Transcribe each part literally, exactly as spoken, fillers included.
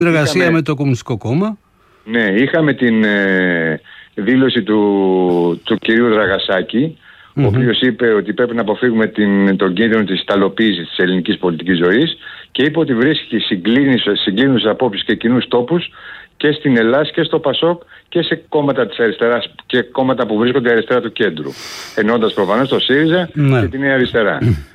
Συνεργασία είχαμε, με το Κομμουνιστικό Κόμμα. Ναι, είχαμε την ε, δήλωση του, του κυρίου Δραγασάκη, mm-hmm. ο οποίος είπε ότι πρέπει να αποφύγουμε την, τον κίνδυνο της ιταλοποίησης της ελληνικής πολιτικής ζωής και είπε ότι βρίσκει συγκλίνουσες απόψεις και κοινούς τόπους και στην Ελλάδα και στο Πασόκ και σε κόμματα της αριστεράς και κόμματα που βρίσκονται αριστερά του κέντρου. Εννοώντας προφανώς το ΣΥΡΙΖΑ ναι. και τη Νέα Αριστερά.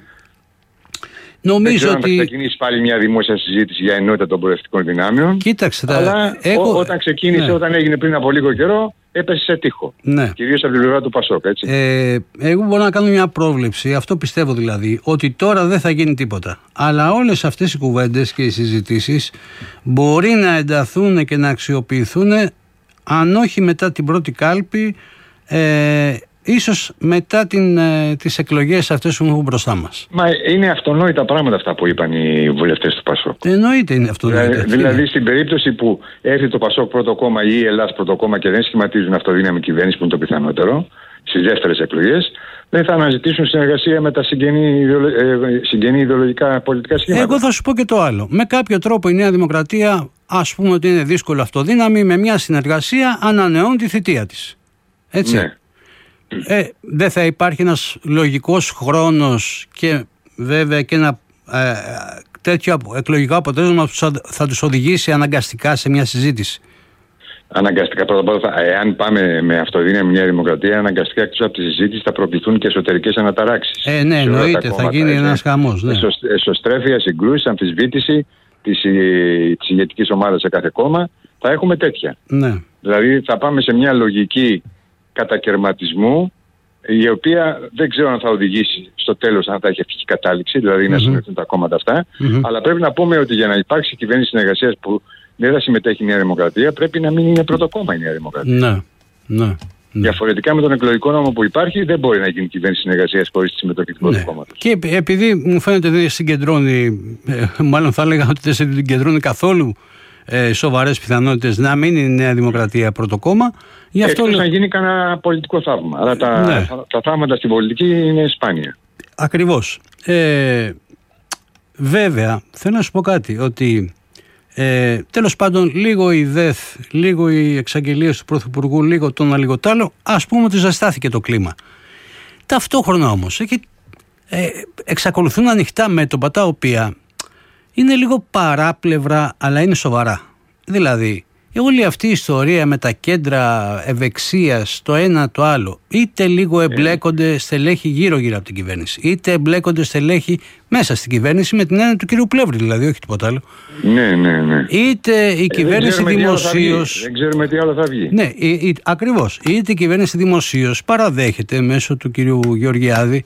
Νομίζω δεν ξέρω ότι αν θα ξεκινήσει πάλι μια δημόσια συζήτηση για ενότητα των προοδευτικών δυνάμεων. Κοίταξε, τα... αλλά έχω... ό, όταν ξεκίνησε, ναι. όταν έγινε πριν από λίγο καιρό, έπεσε σε τείχο. Ναι. Κυρίως από την πλευρά του Πασόκ, έτσι. Ε, εγώ μπορώ να κάνω μια πρόβλεψη, αυτό πιστεύω δηλαδή, ότι τώρα δεν θα γίνει τίποτα. Αλλά όλες αυτές οι κουβέντες και οι συζητήσεις μπορεί να ενταθούν και να αξιοποιηθούν, αν όχι μετά την πρώτη κάλπη, ε, ίσως μετά την, ε, τις εκλογές αυτές που έχουν μπροστά μας. Μα είναι αυτονόητα πράγματα αυτά που είπαν οι βουλευτές του Πασόκ. Εννοείται είναι αυτονόητα. Δηλαδή, δηλαδή στην περίπτωση που έρθει το Πασόκ πρώτο κόμμα ή η Ελλάδα πρώτο κόμμα και δεν σχηματίζουν αυτοδύναμη κυβέρνηση, που είναι το πιθανότερο, στις δεύτερες εκλογές, δεν θα αναζητήσουν συνεργασία με τα συγγενή, ιδεολο... ε, συγγενή ιδεολογικά πολιτικά σχήματα. Εγώ θα σου πω και το άλλο. Με κάποιο τρόπο η Νέα Δημοκρατία, ας πούμε ότι είναι δύσκολο αυτοδύναμη, με μια συνεργασία ανανεώνει τη θητεία της. Έτσι. Ναι. Ε, δεν θα υπάρχει ένας λογικός χρόνος και βέβαια και ένα ε, τέτοιο εκλογικό αποτέλεσμα που θα τους οδηγήσει αναγκαστικά σε μια συζήτηση. Αναγκαστικά, πρώτα απ' όλα, εάν πάμε με αυτοδύναμη μια δημοκρατία, αναγκαστικά εκτός από τη συζήτηση θα προκληθούν και εσωτερικές αναταράξεις. Ε, ναι, εννοείται, θα γίνει ένας χαμός. Ναι. Εσωστρέφεια, συγκρούσεις, αμφισβήτηση της, της ηγετικής ομάδας σε κάθε κόμμα, θα έχουμε τέτοια. Ναι. Δηλαδή θα πάμε σε μια λογική κατακαιρματισμού, η οποία δεν ξέρω αν θα οδηγήσει στο τέλος, αν θα έχει ευτυχή κατάληξη, δηλαδή mm-hmm. να συνοηθούν τα κόμματα αυτά. Mm-hmm. Αλλά πρέπει να πούμε ότι για να υπάρξει κυβέρνηση συνεργασίας που δεν θα συμμετέχει η Νέα Δημοκρατία, πρέπει να μην είναι πρώτο κόμμα η Νέα Δημοκρατία. Ναι, ναι. Διαφορετικά με τον εκλογικό νόμο που υπάρχει, δεν μπορεί να γίνει κυβέρνηση συνεργασίας χωρίς τη συμμετοχή του πρώτου κόμματος. Και επειδή μου φαίνεται δεν συγκεντρώνει, μάλλον θα έλεγα ότι δεν συγκεντρώνει καθόλου ε, σοβαρές πιθανότητες να μην είναι η Νέα Δημοκρατία πρώτο κόμμα. Γι' αυτό Εκτός να γίνει κανένα πολιτικό θαύμα. Αλλά τα, ναι. τα, τα θαύματα στην πολιτική είναι σπάνια. Ακριβώς. Ε, βέβαια, θέλω να σου πω κάτι, ότι ε, τέλος πάντων λίγο η ΔΕΘ, λίγο οι εξαγγελίες του Πρωθυπουργού, λίγο το ένα λίγο τ' άλλο, ας πούμε ότι ζεστάθηκε το κλίμα. Ταυτόχρονα όμως έχει, ε, εξακολουθούν ανοιχτά μέτωπα τα οποία είναι λίγο παράπλευρα, αλλά είναι σοβαρά. Δηλαδή, όλη αυτή η ιστορία με τα κέντρα ευεξίας, το ένα το άλλο, είτε λίγο εμπλέκονται στελέχη γύρω-γύρω από την κυβέρνηση, είτε εμπλέκονται στελέχη μέσα στην κυβέρνηση με την έννοια του κυρίου Πλεύρη, δηλαδή, όχι τίποτα άλλο. Ναι, ναι, ναι. Είτε η ε, κυβέρνηση δημοσίως. Δεν ξέρουμε τι άλλο θα βγει. Ναι, ακριβώς. Είτε η κυβέρνηση δημοσίως παραδέχεται μέσω του κυρίου Γεωργιάδη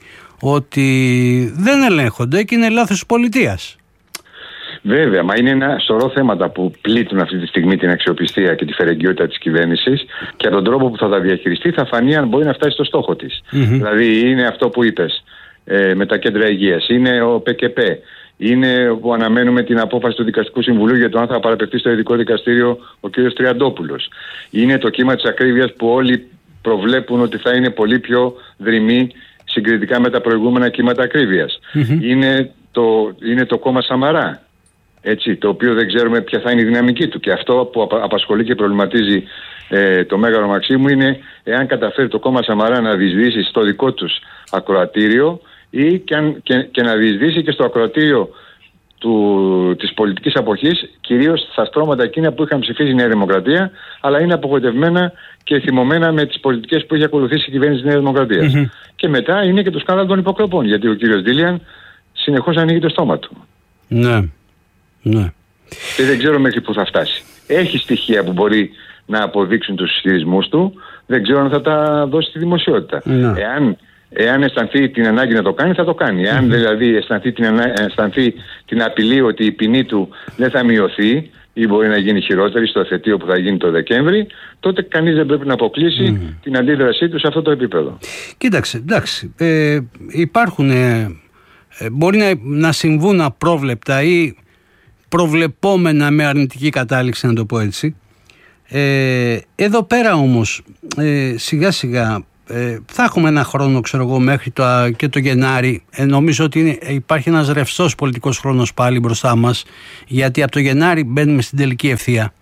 ότι δεν ελέγχονται και είναι λάθος πολιτείας. Βέβαια, μα είναι ένα σωρό θέματα που πλήττουν αυτή τη στιγμή την αξιοπιστία και τη φερεγγιότητα της κυβέρνησης και από τον τρόπο που θα τα διαχειριστεί θα φανεί αν μπορεί να φτάσει στο στόχο της. Mm-hmm. Δηλαδή είναι αυτό που είπες ε, με τα κέντρα υγείας, είναι ο ΠΚΠ, είναι που αναμένουμε την απόφαση του Δικαστικού Συμβουλίου για το αν θα παραπευθεί στο ειδικό δικαστήριο ο κ. Τριαντόπουλος. Είναι το κύμα της ακρίβειας που όλοι προβλέπουν ότι θα είναι πολύ πιο δρυμή συγκριτικά με τα προηγούμενα κύματα ακρίβειας. Mm-hmm. Είναι, το, είναι το κόμμα Σαμαρά. Έτσι, το οποίο δεν ξέρουμε ποια θα είναι η δυναμική του. Και αυτό που απασχολεί και προβληματίζει ε, το Μέγαρο Μαξίμου είναι εάν καταφέρει το κόμμα Σαμαρά να διεισδύσει στο δικό τους ακροατήριο ή και, αν, και, και να διεισδύσει και στο ακροατήριο του, της πολιτικής αποχής, κυρίως στα στρώματα εκείνα που είχαν ψηφίσει η Νέα Δημοκρατία, αλλά είναι απογοητευμένα και θυμωμένα με τις πολιτικές που είχε ακολουθήσει η κυβέρνηση της Νέας Δημοκρατίας. Mm-hmm. Και μετά είναι και το σκάνδαλο των υποκλοπών, γιατί ο κύριος Ντίλιαν συνεχώς ανοίγει το στόμα του. Ναι. Ναι. Και δεν ξέρω μέχρι πού θα φτάσει. Έχει στοιχεία που μπορεί να αποδείξουν τους ισχυρισμούς του, δεν ξέρω αν θα τα δώσει στη δημοσιότητα. Ναι. Εάν, εάν αισθανθεί την ανάγκη να το κάνει, θα το κάνει. Εάν mm-hmm. δηλαδή αισθανθεί την, αισθανθεί την απειλή ότι η ποινή του δεν θα μειωθεί ή μπορεί να γίνει χειρότερη στο εφετείο που θα γίνει το Δεκέμβρη, τότε κανείς δεν πρέπει να αποκλείσει mm. την αντίδρασή του σε αυτό το επίπεδο. Κοίταξε, εντάξει, ε, υπάρχουν, ε, ε, μπορεί να, να συμβούν απρόβλεπτα ή προβλεπόμενα με αρνητική κατάληξη, να το πω έτσι. Ε, εδώ πέρα όμως ε, σιγά σιγά ε, θα έχουμε ένα χρόνο, ξέρω εγώ, μέχρι το, και το Γενάρη. Ε, νομίζω ότι είναι, υπάρχει ένας ρευστός πολιτικός χρόνος πάλι μπροστά μας, γιατί από το Γενάρη μπαίνουμε στην τελική ευθεία.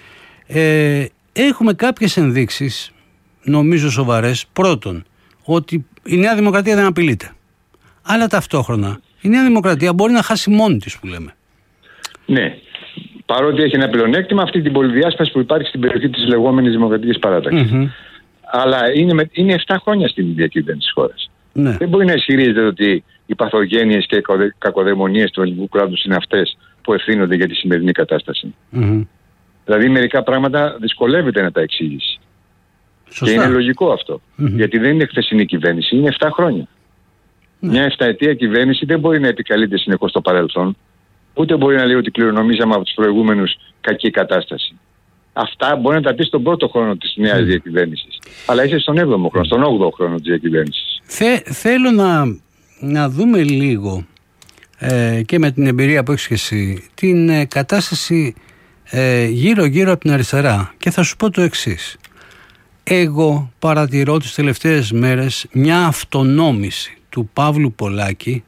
Ε, έχουμε κάποιες ενδείξεις, νομίζω σοβαρές. Πρώτον, ότι η Νέα Δημοκρατία δεν απειλείται. Αλλά ταυτόχρονα η Νέα Δημοκρατία μπορεί να χάσει μόνη της, που λέμε. Ναι. Παρότι έχει ένα πλεονέκτημα αυτή την πολυδιάσπαση που υπάρχει στην περιοχή της λεγόμενης Δημοκρατικής Παράταξης. Mm-hmm. Αλλά είναι, με, είναι επτά χρόνια στην διακυβέρνηση της χώρας. Ναι. Δεν μπορεί να ισχυρίζεται ότι οι παθογένειες και οι κακοδαιμονίες του ελληνικού κράτους είναι αυτές που ευθύνονται για τη σημερινή κατάσταση. Mm-hmm. Δηλαδή μερικά πράγματα δυσκολεύεται να τα εξηγήσει. Σωστά. Και είναι λογικό αυτό. Mm-hmm. Γιατί δεν είναι χθεσινή κυβέρνηση, είναι επτά χρόνια. Mm-hmm. Μια εφταετία κυβέρνηση δεν μπορεί να επικαλείται συνεχώς το παρελθόν. Ούτε μπορεί να λέει ότι κληρονομήσαμε από τους προηγούμενους κακή κατάσταση. Αυτά μπορεί να τα πει στον πρώτο χρόνο της νέας mm. διακυβέρνησης. Αλλά είσαι στον έβδομο χρόνο, στον όγδοο χρόνο της διακυβέρνησης. Θε, θέλω να, να δούμε λίγο ε, και με την εμπειρία που έχεις και εσύ την ε, κατάσταση ε, γύρω-γύρω από την αριστερά. Και θα σου πω το εξής. Εγώ παρατηρώ τις τελευταίες μέρες μια αυτονόμηση του Παύλου Πολάκη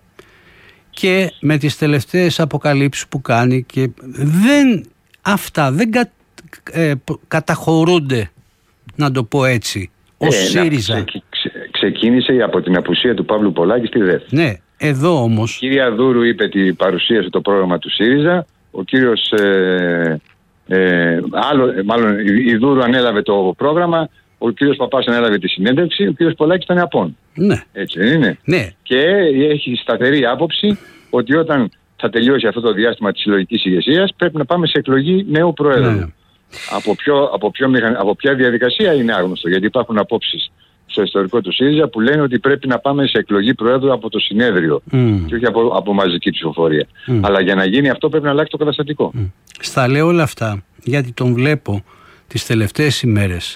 και με τις τελευταίες αποκαλύψεις που κάνει, και δεν, αυτά δεν κα, ε, καταχωρούνται, να το πω έτσι, ως ε, ΣΥΡΙΖΑ. Να, ξε, ξε, ξεκίνησε από την απουσία του Παύλου Πολάκη στη ΔΕΘ. Ναι, εδώ όμως. Η κυρία Δούρου είπε ότι παρουσίασε το πρόγραμμα του ΣΥΡΙΖΑ. Ο κύριος, ε, ε, άλλο, μάλλον η Δούρου ανέλαβε το πρόγραμμα. Ο κύριος Παπάς ανέλαβε τη συνέντευξη, ο κύριος Πολάκης ήταν απόν. Ναι. Έτσι δεν είναι? Ναι. Και έχει σταθερή άποψη ότι όταν θα τελειώσει αυτό το διάστημα της συλλογικής ηγεσίας πρέπει να πάμε σε εκλογή νέου Προέδρου. Ναι. Από, ποιο, από, ποιο, από ποια διαδικασία είναι άγνωστο, γιατί υπάρχουν απόψεις στο ιστορικό του ΣΥΡΙΖΑ που λένε ότι πρέπει να πάμε σε εκλογή Προέδρου από το συνέδριο mm. και όχι από, από μαζική ψηφοφορία. Mm. Αλλά για να γίνει αυτό πρέπει να αλλάξει το καταστατικό. Mm. Στα λέω όλα αυτά γιατί τον βλέπω τις τελευταίες ημέρες.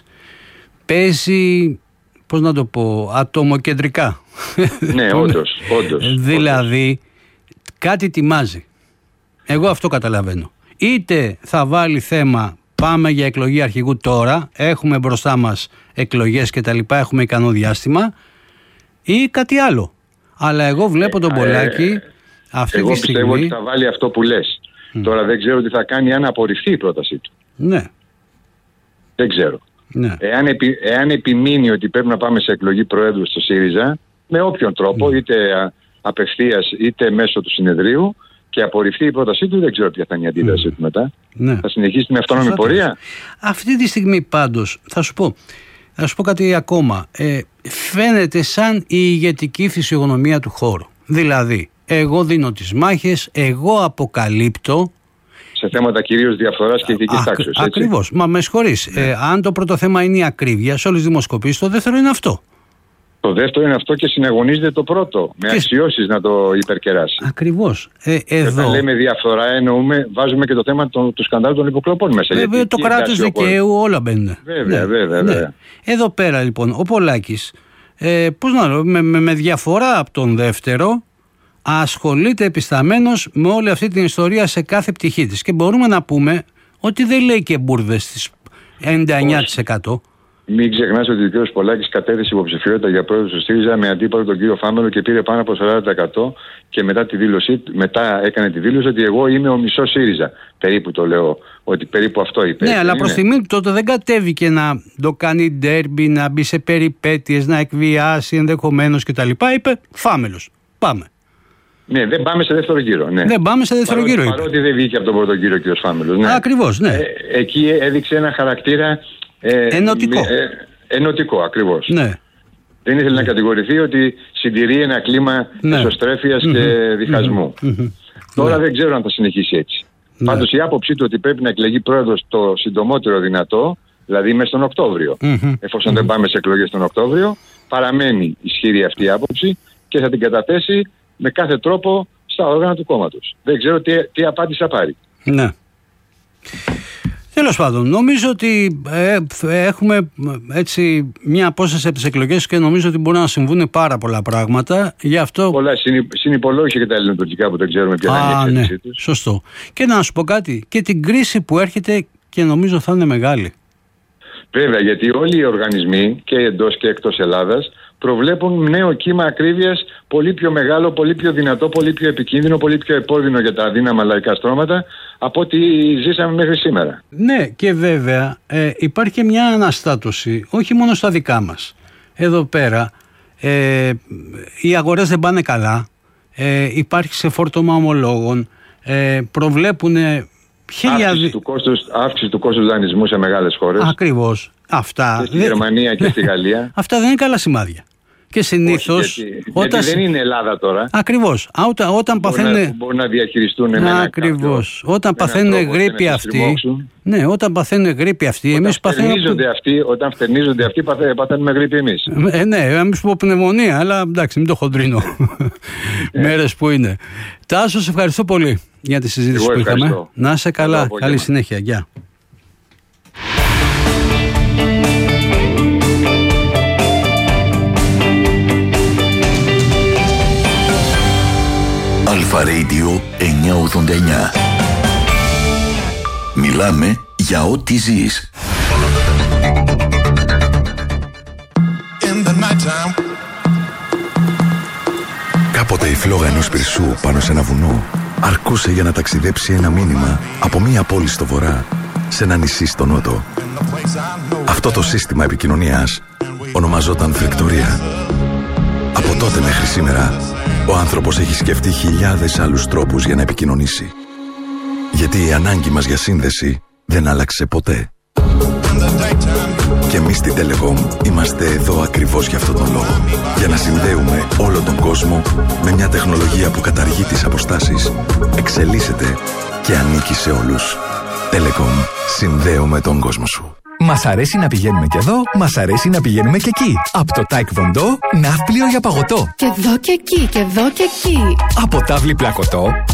Παίζει, πώς να το πω, ατομοκεντρικά. Ναι, όντως, όντως. Δηλαδή, κάτι ετοιμάζει. Εγώ αυτό καταλαβαίνω. Είτε θα βάλει θέμα, πάμε για εκλογή αρχηγού τώρα, έχουμε μπροστά μας εκλογές και τα λοιπά, έχουμε ικανό διάστημα, ή κάτι άλλο. Αλλά εγώ βλέπω τον Πολάκη ε, αυτή εγώ τη στιγμή... Εγώ πιστεύω ότι θα βάλει αυτό που λες. Mm. Τώρα δεν ξέρω τι θα κάνει αν απορριφθεί η πρότασή του. Ναι. Δεν ξέρω. Ναι. Εάν, επι, εάν επιμείνει ότι πρέπει να πάμε σε εκλογή Προέδρου στο ΣΥΡΙΖΑ, με όποιον τρόπο, mm. είτε απευθείας είτε μέσω του συνεδρίου, και απορριφθεί η πρότασή του, δεν ξέρω ποια θα είναι η αντίδραση mm. του μετά. Ναι. Θα συνεχίσει την αυτόνομη θα πορεία. Αυτή τη στιγμή πάντως, θα σου πω, θα σου πω κάτι ακόμα. Ε, φαίνεται σαν η ηγετική φυσιογνωμία του χώρου. Δηλαδή, εγώ δίνω τις μάχες, εγώ αποκαλύπτω. Σε θέματα κυρίως διαφθοράς και ηθικής τάξης. Ακριβώς. Μα με συγχωρείς. Ναι. Ε, αν το πρώτο θέμα είναι η ακρίβεια σε όλες τις δημοσκοπήσεις, το δεύτερο είναι αυτό. Το δεύτερο είναι αυτό και συναγωνίζεται το πρώτο. Με και... αξιώσεις να το υπερκεράσει. Ακριβώς. Ε, εδώ... Όταν λέμε διαφθορά, εννοούμε, βάζουμε και το θέμα του, του σκανδάλου των υποκλοπών μέσα. Βέβαια, το κράτος δικαίου, όλα μπαίνουν. Βέβαια, ναι, βέβαια, βέβαια. Ναι. Εδώ πέρα λοιπόν, ο Πολάκης, ε, πώς να λέω, με, με, με διαφορά από τον δεύτερο, ασχολείται επισταμένος με όλη αυτή την ιστορία σε κάθε πτυχή της. Και μπορούμε να πούμε ότι δεν λέει και μπουρδες στις ενενήντα εννιά τοις εκατό. Μην ξεχνάς ότι ο κ. Πολάκης κατέθεσε υποψηφιότητα για πρόεδρο του ΣΥΡΙΖΑ με αντίπαλο τον κύριο Φάμελο και πήρε πάνω από σαράντα τοις εκατό και μετά, τη δήλωση, μετά έκανε τη δήλωση ότι εγώ είμαι ο μισός ΣΥΡΙΖΑ. Περίπου το λέω, ότι περίπου αυτό είπε. Ναι, αλλά προς στιγμή του τότε δεν κατέβηκε να το κάνει ντέρμπι, να μπει σε περιπέτειες, να εκβιάσει ενδεχομένως κτλ. Είπε Φάμελος. Πάμε. Ναι, δεν πάμε σε δεύτερο γύρο. Ναι. Δεν πάμε σε δεύτερο παρότι, γύρο. Παρότι δεν βγήκε από τον πρώτο γύρο ο κ. Φάμελος. Ναι. Ακριβώς, ναι. Ε, εκεί έδειξε ένα χαρακτήρα. Ε, ενωτικό. Ε, ενωτικό, ακριβώς. Ναι. Δεν ήθελε ναι. να κατηγορηθεί ότι συντηρεί ένα κλίμα ναι. εσωστρέφειας mm-hmm. και διχασμού. Mm-hmm. Τώρα ναι. δεν ξέρω αν θα συνεχίσει έτσι. Ναι. Πάντως η άποψή του ότι πρέπει να εκλεγεί πρόεδρος το συντομότερο δυνατό, δηλαδή μέσα στον Οκτώβριο, mm-hmm. εφόσον mm-hmm. δεν πάμε σε εκλογές τον Οκτώβριο, παραμένει ισχυρή αυτή η άποψη και θα την καταθέσει με κάθε τρόπο στα όργανα του κόμματος. Δεν ξέρω τι, τι απάντηση θα πάρει. Ναι. Τέλος πάντων, νομίζω ότι ε, έχουμε έτσι μια απόσταση από τις εκλογές και νομίζω ότι μπορεί να συμβούν πάρα πολλά πράγματα. Γι' αυτό... Πολλά συνυπολόγησε και τα ελληνοτουρκικά που δεν ξέρουμε ποια θα είναι η εξέλιξή τους. Σωστό. Και να σου πω κάτι, και την κρίση που έρχεται και νομίζω θα είναι μεγάλη. Βέβαια, γιατί όλοι οι οργανισμοί και εντός και εκτός Ελλάδας προβλέπουν νέο κύμα ακρίβειας πολύ πιο μεγάλο, πολύ πιο δυνατό, πολύ πιο επικίνδυνο, πολύ πιο επώδυνο για τα αδύναμα λαϊκά στρώματα από ό,τι ζήσαμε μέχρι σήμερα. Ναι, και βέβαια ε, υπάρχει και μια αναστάτωση, όχι μόνο στα δικά μας. Εδώ πέρα ε, οι αγορές δεν πάνε καλά, ε, υπάρχει σε φόρτωμα ομολόγων, ε, προβλέπουν χίλια... Αύξηση του κόστους, αύξηση του κόστους δανεισμού σε μεγάλες χώρες. Ακριβώς. Αυτά, και στη Γερμανία και στη Γαλλία. Αυτά δεν είναι καλά σημάδια. Και συνήθως. Γιατί, όταν... γιατί δεν είναι Ελλάδα τώρα. Ακριβώς. Όταν, όταν μπορεί παθαίνουν. Να, μπορεί να διαχειριστούν ένα Ακριβώς. κάποιο, όταν παθαίνουν γρίπη αυτοί. Ναι, όταν παθαίνουν γρίπη αυτοί. Εμείς παθαίνουμε. Αυτοί, όταν φτερνίζονται αυτοί, παθαίνουμε γρίπη εμείς. Ε, ναι, εμείς πω πνευμονία, αλλά εντάξει, μην το χοντρίνω. Μέρες που είναι. Τάσο, σε ευχαριστώ πολύ για τη συζήτηση που είχαμε. Να είσαι καλά. Καλή συνέχεια. Γεια. Αλφα Radio εννιακόσια ογδόντα εννιά. Μιλάμε για ό,τι ζεις. Κάποτε η φλόγα ενός πυρσού πάνω σε ένα βουνό αρκούσε για να ταξιδέψει ένα μήνυμα από μία πόλη στο βορρά σε ένα νησί στο νότο. Αυτό το σύστημα επικοινωνίας ονομαζόταν φεκτορία. Από τότε μέχρι σήμερα ο άνθρωπος έχει σκεφτεί χιλιάδες άλλους τρόπους για να επικοινωνήσει. Γιατί η ανάγκη μας για σύνδεση δεν άλλαξε ποτέ. Και εμείς στην Telecom είμαστε εδώ ακριβώς για αυτόν τον λόγο. Για να συνδέουμε όλο τον κόσμο με μια τεχνολογία που καταργεί τις αποστάσεις, εξελίσσεται και ανήκει σε όλους. Telecom. Συνδέουμε τον κόσμο σου. Μας αρέσει να πηγαίνουμε και εδώ, μας αρέσει να πηγαίνουμε και εκεί. Από το Taekwondo, ναύπλιο για παγωτό. Και εδώ και εκεί, και εδώ και εκεί. Από τάβλη πλακωτό,